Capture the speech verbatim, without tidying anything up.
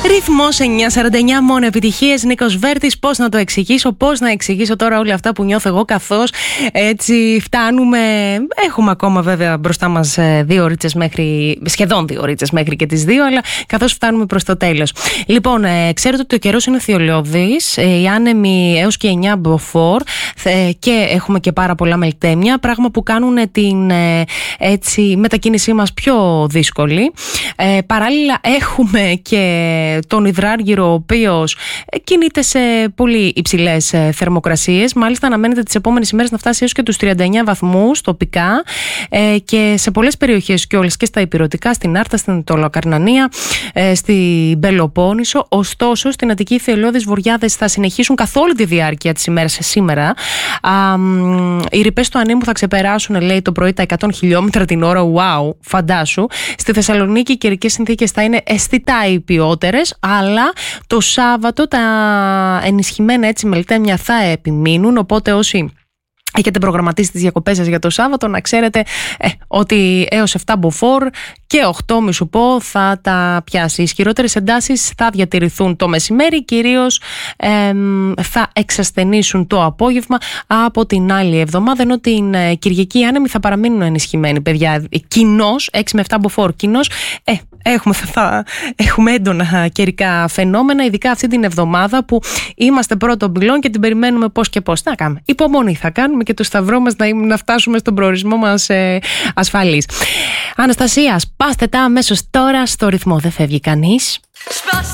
Ρυθμός εννιά σαράντα εννιά, μόνο επιτυχίες. Νίκος Βέρτης. Πώς να το εξηγήσω, πώς να εξηγήσω τώρα όλα αυτά που νιώθω εγώ, καθώς έτσι φτάνουμε. Έχουμε ακόμα βέβαια μπροστά μας δύο ωρίτσες μέχρι, σχεδόν δύο ωρίτσες μέχρι και τις δύο, αλλά καθώς φτάνουμε προς το τέλος. Λοιπόν, ε, ξέρετε ότι ο καιρός είναι θειολιώδης, ε, οι άνεμοι έως και εννιά μποφόρ ε, και έχουμε και πάρα πολλά μελτέμια, πράγμα που κάνουν την ε, έτσι, μετακίνησή μας πιο δύσκολη. Ε, παράλληλα έχουμε και τον υδράργυρο, ο οποίος κινείται σε πολύ υψηλές θερμοκρασίες. Μάλιστα αναμένεται τις επόμενες ημέρες να φτάσει έως και τους τριάντα εννιά βαθμούς τοπικά ε, και σε πολλές περιοχές κιόλας, και στα ηπειρωτικά, στην Άρτα, στην Τολοκαρνανία, ε, στην Πελοπόννησο. Ωστόσο, στην Αττική οι θειολιώδεις βοριάδες θα συνεχίσουν καθ' όλη τη διάρκεια της ημέρας σήμερα. Α, οι ρηπές του ανέμου θα ξεπεράσουν, λέει, το πρωί τα εκατό χιλιόμετρα την ώρα. Wow, φαντάσου. Στη Θεσσαλονίκη οι καιρικές συνθήκες θα είναι αισθητά υπιότερες, αλλά το Σάββατο τα ενισχυμένα έτσι μελτέμια θα επιμείνουν, οπότε όσοι έχετε προγραμματίσει τις διακοπές σας για το Σάββατο, να ξέρετε ε, ότι έως επτά μποφόρ και οκτώ μη σου πω θα τα πιάσει. Οι ισχυρότερες εντάσεις θα διατηρηθούν το μεσημέρι, κυρίως ε, θα εξασθενήσουν το απόγευμα από την άλλη εβδομάδα, ενώ την ε, Κυριακή άνεμοι θα παραμείνουν ενισχυμένοι, παιδιά. Κοινώς, έξι με επτά μποφόρ, κοινώς, ε, Έχουμε, θα, έχουμε έντονα καιρικά φαινόμενα, ειδικά αυτή την εβδομάδα που είμαστε πρώτο πυλών και την περιμένουμε πώς και πώς. Να κάνουμε υπομονή, θα κάνουμε και το σταυρό μας να, να φτάσουμε στον προορισμό μας ε, ασφαλής. Αναστασία, σπάστε τα αμέσως τώρα στο ρυθμό, δεν φεύγει κανείς.